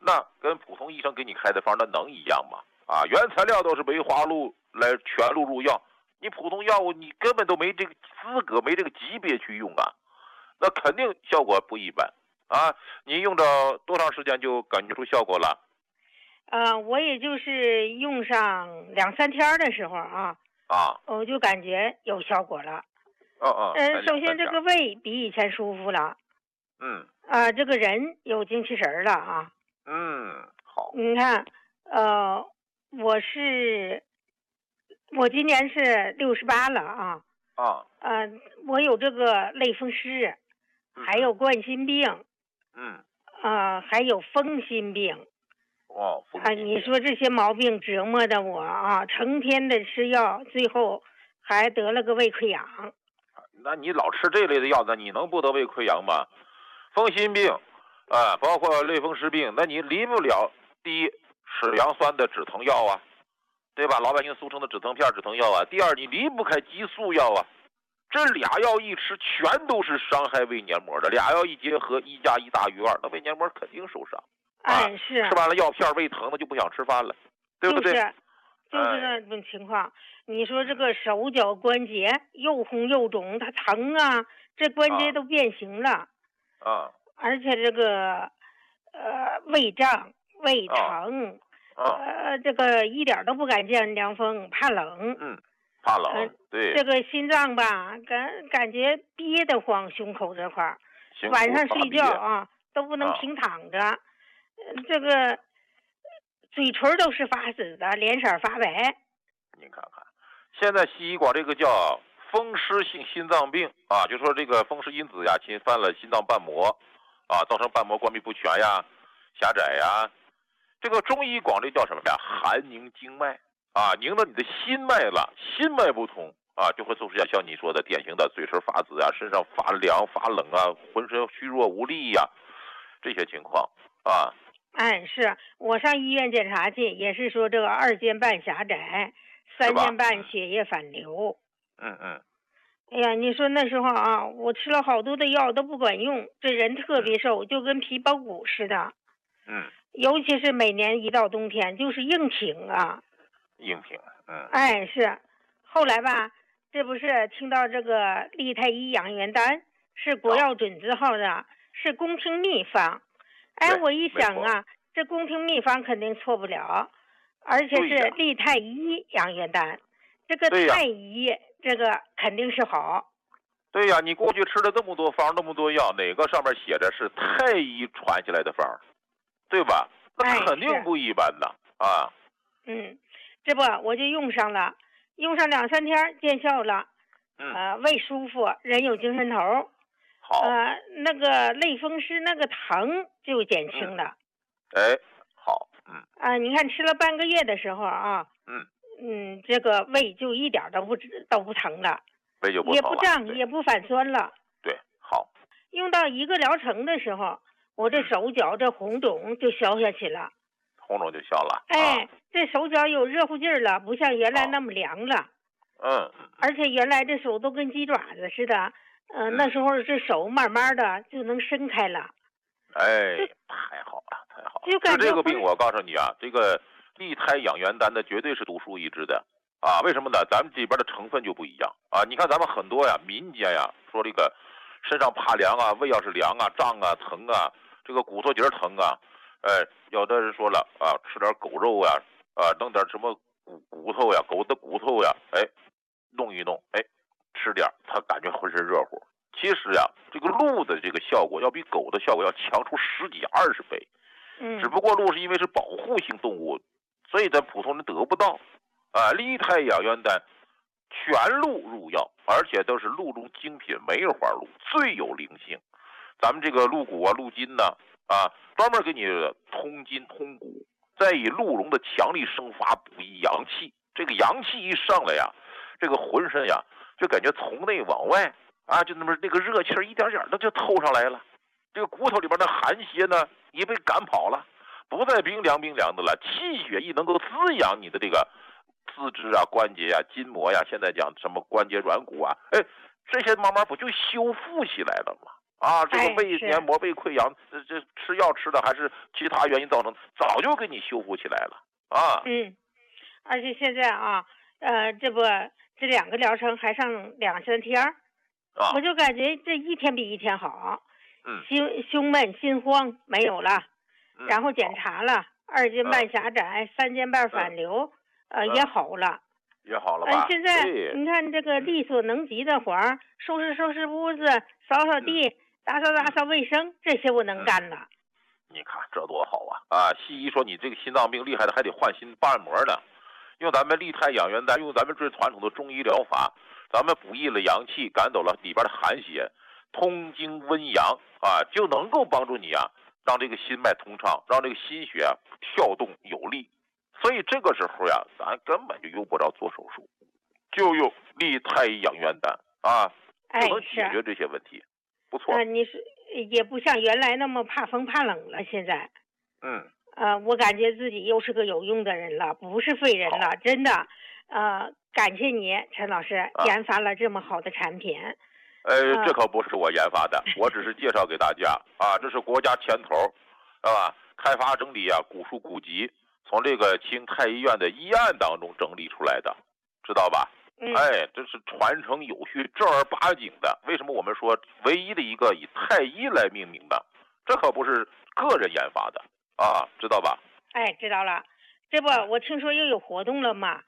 那跟普通医生给你开的方那能一样吗？啊，原材料都是梅花鹿来全鹿入药，你普通药物你根本都没这个资格，没这个级别去用啊，那肯定效果不一般啊。你用着多长时间就感觉出效果了？ 我也就是用上2、3天的时候我就感觉有效果了。首先这个胃比以前舒服了。这个人有精气神了啊。 好。 你看，我今年是68了啊。我有这个类风湿，还有冠心病，还有风心病。你说这些毛病折磨的我成天的吃药，最后还得了个胃溃疡。 那你老吃这类的药，那你能不得胃溃疡吗？风心病包括类风湿病，那你离不了第一是阳酸的止疼药啊，对吧？老百姓俗称的止疼片、止疼药啊。第二，你离不开激素药啊。这俩药一吃，全都是伤害胃黏膜的。俩药一结合，1+1大于2，那胃黏膜肯定受伤。 是吃完了药片胃疼的就不想吃饭了，对不对？ 就是那种情况。你说这个手脚关节又红又肿，它疼啊，这关节都变形了。而且这个胃胀、胃疼，这个一点都不敢见凉风，怕冷。 怕冷，对。 这个心脏吧，感觉憋得慌，胸口这块儿，晚上睡觉都不能平躺着。这个嘴唇都是发紫的，脸色发白。 您看看，现在西医管这个叫风湿性心脏病就说这个风湿因子侵犯了心脏瓣膜造成瓣膜关闭不全狭窄这个中医管这叫什么呀？寒凝经脉凝到你的心脉了，心脉不通就会做出像你说的典型的嘴唇发紫身上发凉发冷浑身虚弱无力这些情况是我上医院检查去，也是说这个2间瓣狭窄，3间瓣血液反流。哎呀，你说那时候我吃了好多的药都不管用，这人特别瘦，就跟皮包骨似的。尤其是每年一到冬天，就是硬挺硬挺。 是。后来吧，这不是听到这个利太医养元丹是国药准字号的，是宫廷秘方。我一想这宫廷秘方肯定错不了，而且是利太医养元丹，这个太医这个肯定是好。 对呀，你过去吃了这么多方那么多药，哪个上面写着是太医传下来的方，对吧？那肯定不一般的这不我就用上了，用上2、3天见效了。胃舒服，人有精神头。 好。 那个类风湿那个疼就减轻了。 好。 你看吃了半个月的时候这个胃就一点都不疼了， 胃就不疼了， 也不胀也不反酸了。 对，好。 用到1个疗程的时候，我这手脚这红肿就消下去了。 红肿就消了。 这手脚有热乎劲儿了，不像原来那么凉了。而且原来这手都跟鸡爪子似的，那时候这手慢慢的就能伸开了。 太好了，太好了。 就感觉这个病我告诉你这个利胎养元丹的绝对是独树一帜的为什么呢？咱们这边的成分就不一样你看咱们很多民间说这个身上怕凉胃要是凉胀疼这个骨头节疼有的人说了吃点狗肉弄点什么骨头狗的骨头弄一弄吃点他感觉浑身热乎。其实这个鹿的这个效果要比狗的效果要强出10几20倍。只不过鹿是因为是保护性动物，所以咱普通人得不到利胎养元丹全鹿入药，而且都是鹿中精品梅花鹿，最有灵性。咱们这个鹿骨鹿筋专门给你通筋通骨，再以鹿茸的强力生发补益阳气。这个阳气一上来这个浑身就感觉从内往外就那么那个热气一点点的就透上来了。这个骨头里边的寒邪呢也被赶跑了，不再冰凉的了。气血一能够滋养你的这个四肢关节筋膜现在讲什么关节软骨这些慢慢不就修复起来了吗？ 啊，这个胃黏膜胃溃疡，这吃药吃的还是其他原因造成，早就给你修复起来了啊。 而且现在啊，这2个疗程还剩2、3天啊，我就感觉这一天比一天好。胸闷心慌没有了，然后检查了2间半狭窄，3间半反流，也好了。 也好了吧？ 现在你看这个力所能及的活儿，收拾屋子，扫地，打扫卫生，这些我能干了。 你看这多好啊！西医说你这个心脏病厉害的，还得换心瓣膜呢。用咱们利泰养元丹，用咱们最传统的中医疗法，咱们补益了阳气，赶走了里边的寒邪，通经温阳啊，就能够帮助你啊，让这个心脉通畅，让这个心血跳动有力。所以这个时候呀，咱根本就用不着做手术，就用利泰养元丹啊，就能解决这些问题，不错。 你是也不像原来那么怕风怕冷了，现在。我感觉自己又是个有用的人了，不是废人了，真的。感谢你，陈老师研发了这么好的产品。 这可不是我研发的，我只是介绍给大家啊，这是国家牵头，是吧？开发整理古书古籍。从这个清太医院的医案当中整理出来的，知道吧？这是传承有序、正儿八经的。为什么我们说唯一的一个以太医来命名的？这可不是个人研发的啊，知道吧？ 知道了。这不，我听说又有活动了嘛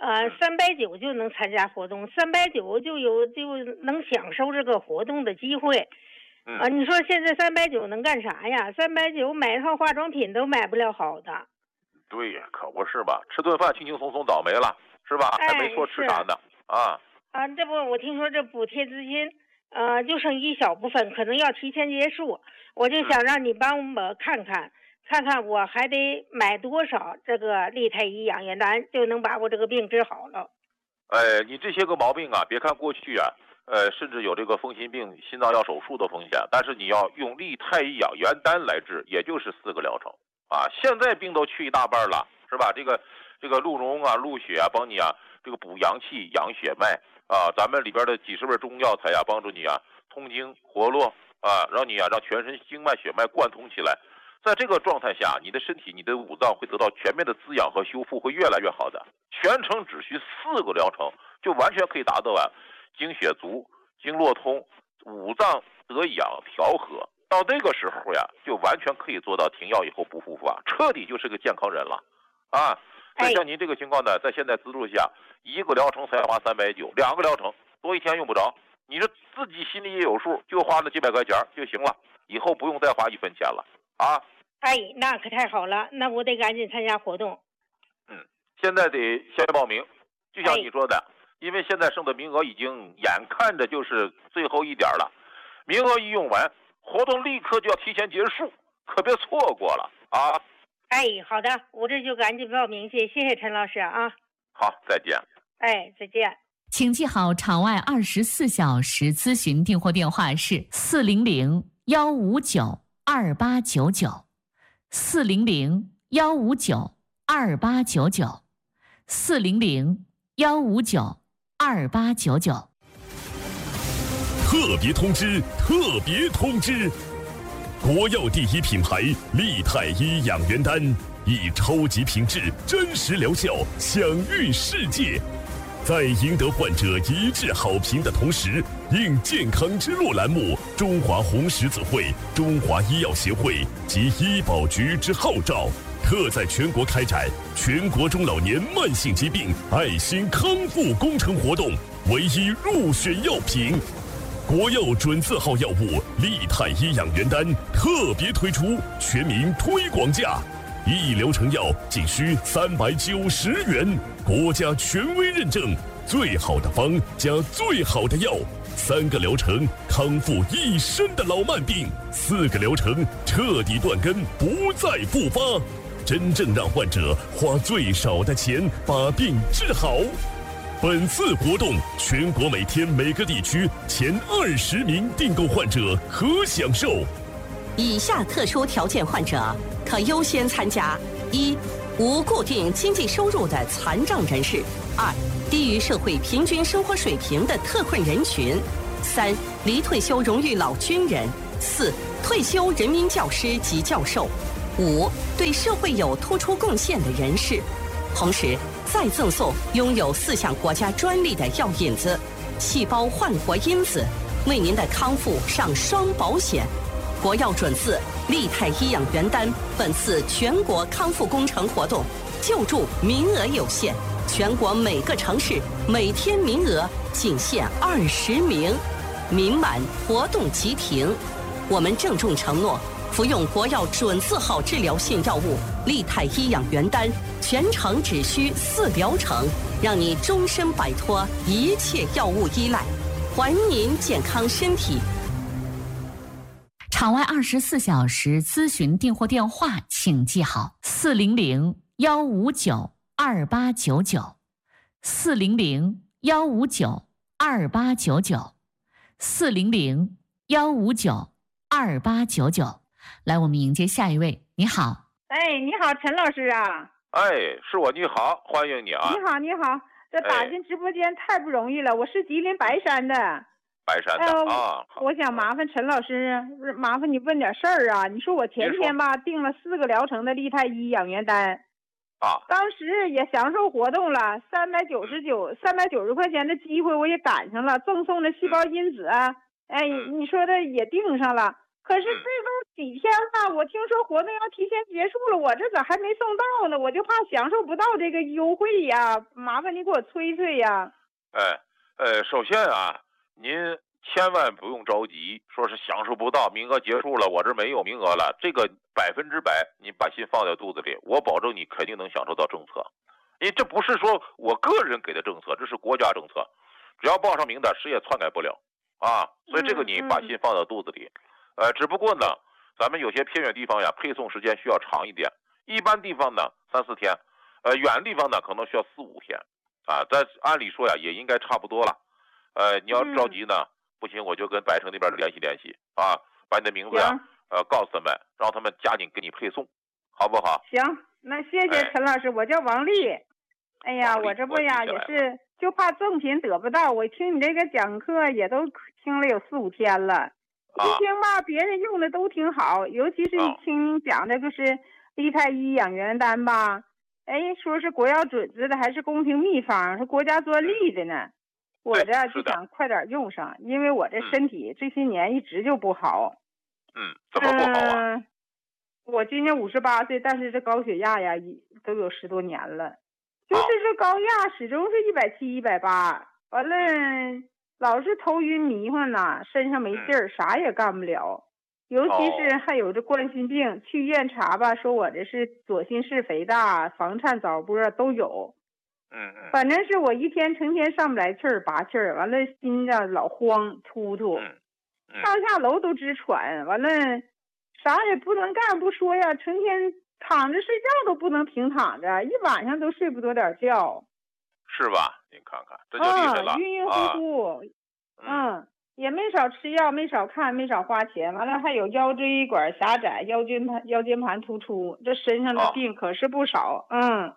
？390就能参加活动，390就能享受这个活动的机会。你说现在390能干啥呀？390买一套化妆品都买不了好的。 对呀，可不是吧？吃顿饭轻轻松松倒霉了，是吧？还没说吃啥呢这不，我听说这补贴资金，就剩一小部分，可能要提前结束。我就想让你帮我看看我还得买多少这个利泰医养元丹，就能把我这个病治好了。 你这些个毛病啊，别看过去啊，甚至有这个风心病、心脏要手术的风险，但是你要用利泰医养元丹来治，也就是4个疗程。现在病都去一大半了，是吧？这个鹿茸鹿血帮你这个补阳气、养血脉咱们里边的几十味中药材帮助你通经活络让你让全身经脉血脉贯通起来。在这个状态下，你的身体、你的五脏会得到全面的滋养和修复，会越来越好的。全程只需4个疗程，就完全可以达到经血足、经络通、五脏得养调和。到那个时候呀，就完全可以做到停药以后不复发，彻底就是个健康人了所以像您这个情况呢，在现在资助下，1个疗程才花390，2个疗程多1天用不着，你这自己心里也有数，就花那几百块钱就行了，以后不用再花1分钱了那可太好了，那我得赶紧参加活动。 现在得先报名，就像你说的，因为现在剩的名额已经眼看着就是最后一点了，名额一用完，活动立刻就要提前结束，可别错过了好的，我这就赶紧报名去，谢谢陈老师好，再见。 再见。 请记好场外24小时咨询订货电话是400-159-2899，400-159-2899。 特别通知！特别通知！国药第一品牌利泰医养元丹以超级品质、真实疗效享誉世界。在赢得患者一致好评的同时，应健康之路栏目、中华红十字会、中华医药协会及医保局之号召，特在全国开展全国中老年慢性疾病爱心康复工程活动，唯一入选药品。国药准字号药物利泰医养元丹特别推出全民推广价，1疗程药仅需390元，国家权威认证，最好的方加最好的药，3个疗程康复一身的老慢病，4个疗程彻底断根不再复发，真正让患者花最少的钱把病治好。本次活动全国每天每个地区前20名订购患者可享受。 以下特殊条件患者可优先参加：1、无固定经济收入的残障人士；2、低于社会平均生活水平的特困人群；3、离退休荣誉老军人； 4. 退休人民教师及教授。5. 对社会有突出贡献的人士。同时，再赠送拥有4项国家专利的药引子、细胞焕活因子，为您的康复上双保险。国药准字利泰医养元丹本次全国康复工程活动救助名额有限，全国每个城市每天名额仅限20名，名满活动即停。我们郑重承诺，服用国药准字号治疗性药物利泰医养元丹，全程只需4疗程，让你终身摆脱一切药物依赖，还您健康身体。 场外24小时咨询订货电话，请记好400-159-2899，400-159-2899，400-159-2899。来，我们迎接下一位。你好。 哎，你好，陈老师啊。 哎，是我，你好，欢迎你啊。 你好，你好，这打进直播间太不容易了，我是吉林白山的。 白山的我想麻烦陈老师，麻烦你问点事儿啊。你说我前天吧订了4个疗程的利泰医养元丹，当时也享受活动了，390块钱的机会我也赶上了，赠送的细胞因子啊，哎，你说的也订上了。可是这都几天了，我听说活动要提前结束了，我这咋还没送到呢？我就怕享受不到这个优惠呀，麻烦你给我催催呀。 首先啊，您千万不用着急，说是享受不到，名额结束了，我这没有名额了，这个100%你把心放在肚子里，我保证你肯定能享受到政策。因为这不是说我个人给的政策，这是国家政策，只要报上名的谁也篡改不了啊，所以这个你把心放在肚子里。只不过呢，咱们有些偏远地方呀，配送时间需要长一点，一般地方呢3-4天，远地方呢可能需要4-5天，啊，在按理说呀也应该差不多了，你要着急呢，不行我就跟白城那边联系联系啊，把你的名字呀，告诉他们，让他们加紧给你配送，好不好？ 行，那谢谢陈老师，我叫王丽。哎呀，我这不呀也是就怕赠品得不到，我听你这个讲课也都听了有4-5天了。一听吧，别人用的都挺好，尤其是一听你讲的就是利泰医养元丹吧，哎，说是国药准字的，还是宫廷秘方，是国家专利的呢。我这就想快点用上，因为我这身体这些年一直就不好。 怎么不好啊？ 我今年58岁，但是这高血压呀都有10多年了，就是这高压始终是170、180，完了。老是头晕迷糊呢，身上没劲儿，啥也干不了。尤其是还有这冠心病，去医院查吧，说我这是左心室肥大、房颤早搏都有。反正是我一天成天上不来气儿、拔气儿，完了心脏老慌、突突，上下楼都直喘，完了啥也不能干不说呀，成天躺着睡觉都不能平躺着，一晚上都睡不着点觉。 是吧？您看看，这就厉害了， 晕晕乎乎，也没少吃药，没少看，没少花钱，完了还有腰椎管狭窄、腰间盘突出，这身上的病可是不少。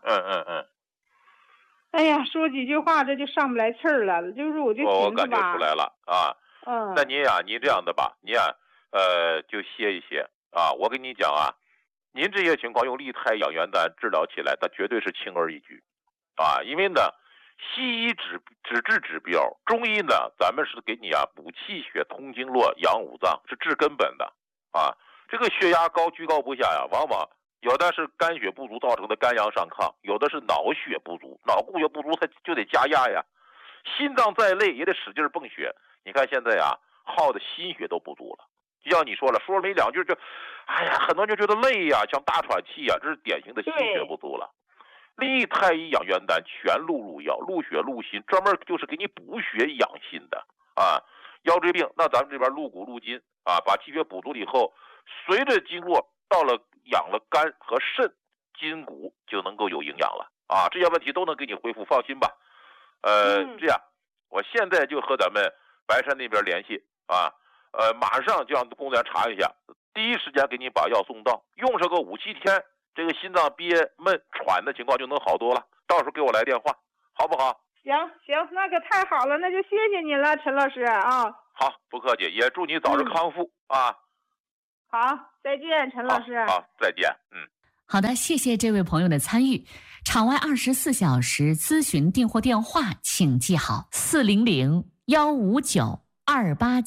哎呀，说几句话这就上不来气儿了，就是我就我感觉出来了啊。那您呀，您这样的吧，您呀，就歇一歇啊。我跟你讲啊，您这些情况用利泰养元丹治疗起来，它绝对是轻而易举啊，因为呢。西医只治指标，中医呢，咱们是给你啊补气血、通经络、养五脏，是治根本的啊。这个血压高居高不下呀，往往有的是肝血不足造成的肝阳上亢，有的是脑血不足，脑供血不足，它就得加压呀。心脏再累也得使劲泵血。你看现在呀，耗的心血都不足了。就像你说了，说没2句就，哎呀，很多人就觉得累呀，想大喘气呀，这是典型的心血不足了。利泰医养元丹全入药，入血入心，专门就是给你补血养心的啊。腰椎病，那咱们这边入骨入筋啊，把气血补足了以后，随着经络到了养了肝和肾，筋骨就能够有营养了啊。这些问题都能给你恢复，放心吧。这样，我现在就和咱们白山那边联系啊，马上就让工作人员查一下，第一时间给你把药送到，用上个5-7天。这个心脏憋闷喘的情况就能好多了，到时候给我来电话，好不好？ 行，那可太好了，那就谢谢您了，陈老师啊。 好，不客气，也祝你早日康复啊。 好，再见，陈老师。 好，再见。 好的，谢谢这位朋友的参与。场外24小时咨询订货电话，请记好：400-159-289。